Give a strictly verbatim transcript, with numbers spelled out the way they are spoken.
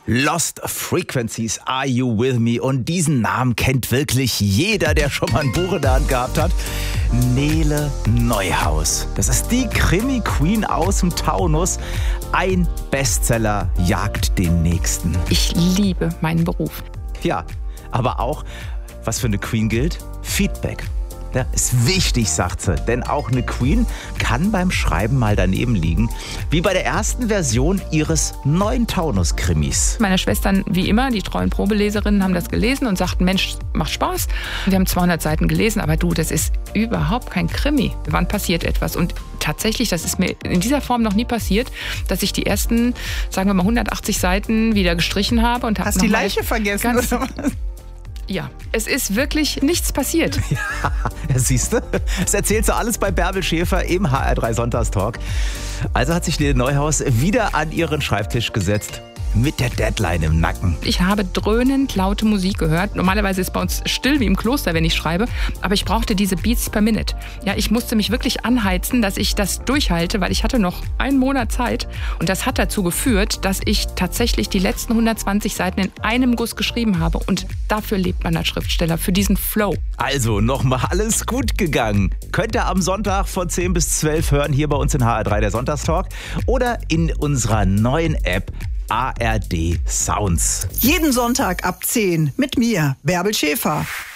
Lost Frequencies, Are You With Me? Und diesen Namen kennt wirklich jeder, der schon mal ein Buch in der Hand gehabt hat. Nele Neuhaus. Das ist die Krimi-Queen aus dem Taunus. Ein Bestseller jagt den nächsten. Ich liebe meinen Beruf. Ja, aber auch, was für eine Queen gilt? Feedback. Ja, ist wichtig, sagt sie, denn auch eine Queen kann beim Schreiben mal daneben liegen, wie bei der ersten Version ihres neuen Taunus-Krimis. Meine Schwestern, wie immer, die treuen Probeleserinnen, haben das gelesen und sagten, Mensch, macht Spaß. Wir haben zweihundert Seiten gelesen, aber du, das ist überhaupt kein Krimi. Wann passiert etwas? Und tatsächlich, das ist mir in dieser Form noch nie passiert, dass ich die ersten, sagen wir mal, hundertachtzig Seiten wieder gestrichen habe. Und Hast die Leiche vergessen, oder was? Ja, es ist wirklich nichts passiert. Ja, siehst du? Das erzählt sie alles bei Bärbel Schäfer im H R drei Sonntagstalk. Also hat sich Nele Neuhaus wieder an ihren Schreibtisch gesetzt. Mit der Deadline im Nacken. Ich habe dröhnend laute Musik gehört. Normalerweise ist bei uns still wie im Kloster, wenn ich schreibe. Aber ich brauchte diese Beats per Minute. Ja, ich musste mich wirklich anheizen, dass ich das durchhalte, weil ich hatte noch einen Monat Zeit. Und das hat dazu geführt, dass ich tatsächlich die letzten hundertzwanzig Seiten in einem Guss geschrieben habe. Und dafür lebt man als Schriftsteller, für diesen Flow. Also nochmal alles gut gegangen. Könnt ihr am Sonntag von zehn bis zwölf hören, hier bei uns in H R drei, der Sonntagstalk. Oder in unserer neuen App A R D Sounds. Jeden Sonntag ab zehn mit mir, Bärbel Schäfer.